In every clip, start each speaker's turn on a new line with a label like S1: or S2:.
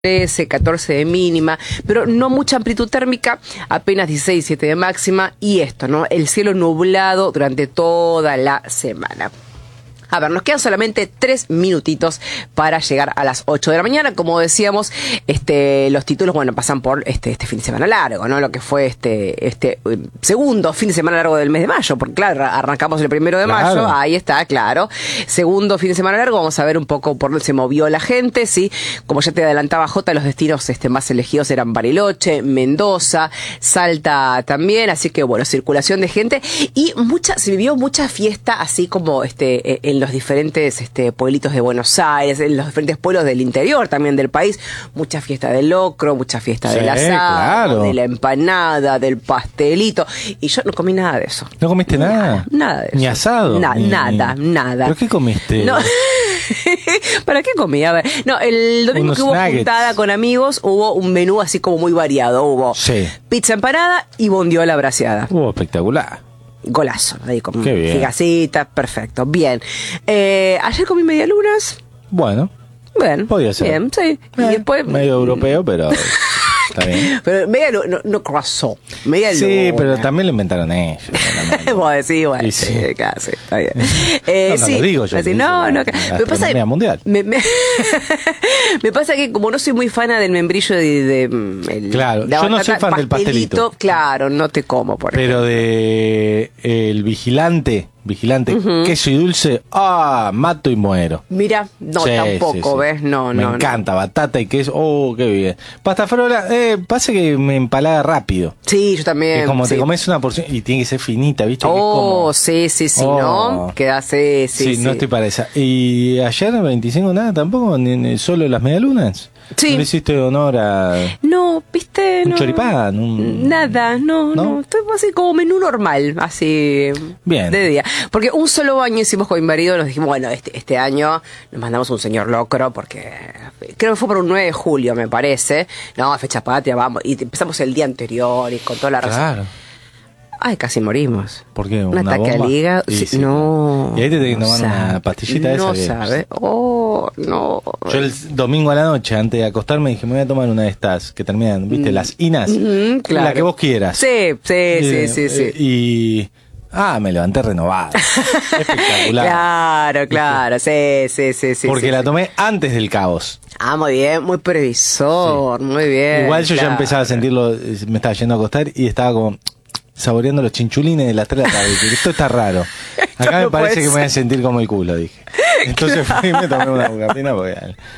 S1: 13, 14 de mínima, pero no mucha amplitud térmica, apenas 16, 17 de máxima, y esto, ¿no? El cielo nublado durante toda la semana. A ver, nos quedan solamente 3 minutitos para llegar a las 8 de la mañana. Como decíamos, los títulos, bueno, pasan por este fin de semana largo, ¿no? Lo que fue este segundo fin de semana largo del mes de mayo, porque claro, arrancamos el 1 de mayo, ahí está, claro. Segundo fin de semana largo, vamos a ver un poco por dónde se movió la gente, ¿sí? Como ya te adelantaba Jota, los destinos más elegidos eran Bariloche, Mendoza, Salta también, así que bueno, circulación de gente y se vivió mucha fiesta, así como en los diferentes pueblitos de Buenos Aires, en los diferentes pueblos del interior también del país, mucha fiesta del locro, mucha fiesta del asado, claro, de la empanada, del pastelito, y yo no comí nada de eso.
S2: ¿No comiste nada?
S1: Nada de eso.
S2: ¿Ni asado?
S1: Nada.
S2: ¿Pero qué comiste?
S1: No. ¿Para qué comí? A ver, no, el domingo que hubo juntada con amigos, hubo un menú así como muy variado, hubo pizza empanada y bondiola braseada.
S2: Espectacular.
S1: Golazo, ahí con gigacitas, perfecto, bien. Ayer comí medialunas.
S2: Bueno. Podía ser.
S1: Bien, sí. Y después
S2: medio europeo, pero está bien.
S1: Pero no croissant.
S2: Sí, pero también lo inventaron ellos.
S1: Vos decís, bueno,
S2: sí.
S1: Casi, está bien.
S2: No lo digo yo.
S1: Así, no. Me pasa
S2: mundial.
S1: Me pasa que como no soy muy fan del membrillo
S2: claro, yo no soy fan del pastelito.
S1: Claro, no te como, por ejemplo.
S2: Pero de el vigilante, queso y dulce, mato y muero.
S1: Mira, tampoco, ¿ves? No.
S2: Me encanta, batata y queso, qué bien. Pasta frola, pasa que me empalaga rápido.
S1: Sí, yo también.
S2: Es como te comes una porción y tiene que ser finita, ¿viste?
S1: Sí, ¿no? Queda sí.
S2: No estoy para esa. ¿Y ayer 25 nada tampoco? ¿Ni solo las medialunas?
S1: Sí.
S2: ¿No le hiciste honor a...?
S1: No, ¿viste?
S2: ¿Un choripán?
S1: Nada, no. Estoy así como menú normal, así...
S2: Bien.
S1: De día. Porque un solo baño hicimos con mi marido, nos dijimos, bueno, este año nos mandamos un señor locro, porque creo que fue por un 9 de julio, me parece. No, fecha patria, vamos. Y empezamos el día anterior y con toda la razón.
S2: Claro.
S1: Ay, casi morimos.
S2: ¿Por qué?
S1: ¿Un ataque al hígado? Sí, no.
S2: Y ahí te tenés que tomar una pastillita de esa.
S1: No sabe. No.
S2: Yo el domingo a la noche, antes de acostarme, dije, me voy a tomar una de estas que terminan, ¿viste? Las inas.
S1: Claro.
S2: La que vos quieras.
S1: Sí.
S2: Y... me levanté renovado. Espectacular.
S1: Claro. Sí.
S2: Porque la tomé antes del caos.
S1: Muy bien, muy previsor, muy bien.
S2: Igual yo ya empezaba a sentirlo, me estaba yendo a acostar y estaba como saboreando los chinchulines de las 3 de la tarde. Esto está raro. Acá me parece que me voy a sentir como el culo, dije. Entonces fui y me tomé una bucapina porque...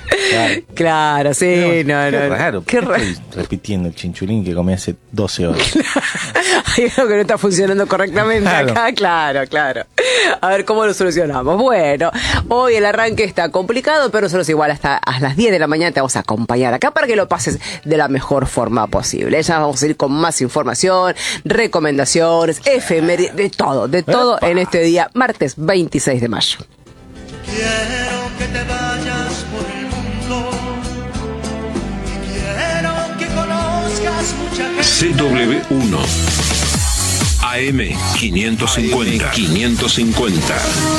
S1: Claro, sí, no.
S2: Qué raro. Estoy repitiendo el chinchulín que comí hace 12 horas.
S1: Hay algo que no está funcionando correctamente acá, claro. A ver cómo lo solucionamos. Bueno, hoy el arranque está complicado, pero nosotros igual hasta a las 10 de la mañana te vamos a acompañar acá para que lo pases de la mejor forma posible. Ya vamos a ir con más información, recomendaciones, efemérides, de todo en este día, martes 26 de mayo.
S3: Quiero que te vayas por el mundo y quiero que conozcas mucha gente.
S4: CW1 AM 550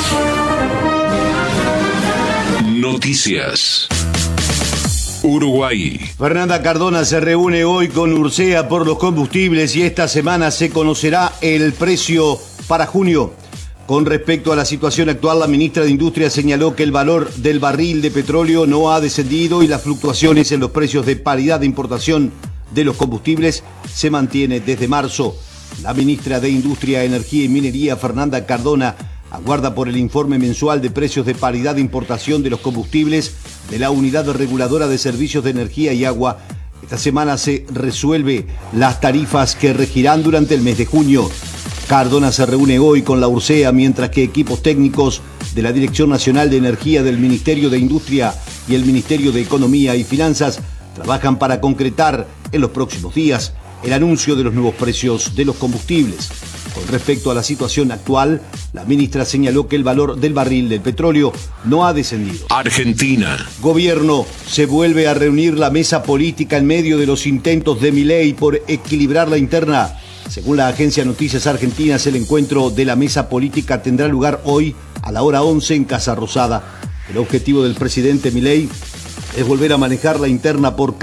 S4: Noticias. Uruguay.
S5: Fernanda Cardona se reúne hoy con Ursea por los combustibles y esta semana se conocerá el precio para junio. Con respecto a la situación actual, la ministra de Industria señaló que el valor del barril de petróleo no ha descendido y las fluctuaciones en los precios de paridad de importación de los combustibles se mantiene desde marzo. La ministra de Industria, Energía y Minería, Fernanda Cardona, aguarda por el informe mensual de precios de paridad de importación de los combustibles de la Unidad Reguladora de Servicios de Energía y Agua. Esta semana se resuelve las tarifas que regirán durante el mes de junio. Cardona se reúne hoy con la Ursea, mientras que equipos técnicos de la Dirección Nacional de Energía del Ministerio de Industria y el Ministerio de Economía y Finanzas trabajan para concretar en los próximos días el anuncio de los nuevos precios de los combustibles. Con respecto a la situación actual, la ministra señaló que el valor del barril del petróleo no ha descendido.
S4: Argentina.
S5: Gobierno, se vuelve a reunir la mesa política en medio de los intentos de Milei por equilibrar la interna. Según la agencia Noticias Argentinas, el encuentro de la mesa política tendrá lugar hoy a la hora 11 en Casa Rosada. El objetivo del presidente Milei es volver a manejar la interna por